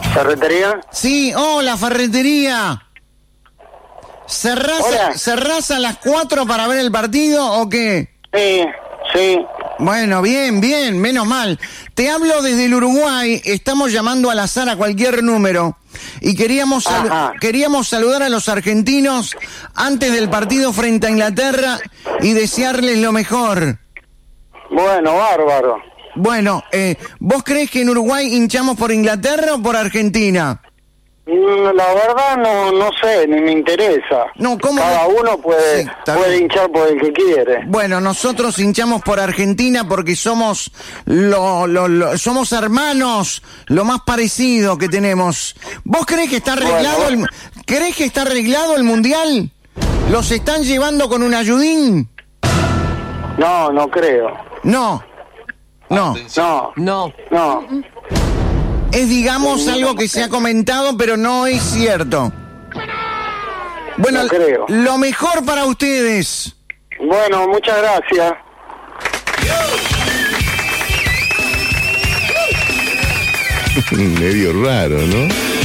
¿Ferretería? Sí, hola, ferretería. ¿Cerrás a las 4 para ver el partido o qué? Sí. Bueno, bien, menos mal. Te hablo desde el Uruguay, estamos llamando al azar a cualquier número. Y queríamos saludar a los argentinos antes del partido frente a Inglaterra y desearles lo mejor. Bueno, bárbaro. Bueno, ¿vos crees que en Uruguay hinchamos por Inglaterra o por Argentina? La verdad no sé, ni me interesa. No, ¿cómo? Cada uno puede hinchar por el que quiere. Bueno, nosotros hinchamos por Argentina porque somos somos hermanos, lo más parecido que tenemos. ¿Vos creés que está arreglado ¿creés que está arreglado el Mundial? ¿Los están llevando con un ayudín? No creo. No. Es, digamos, algo que se ha comentado, pero no es cierto. Bueno, no creo. Lo mejor para ustedes. Bueno, muchas gracias. Medio raro, ¿no?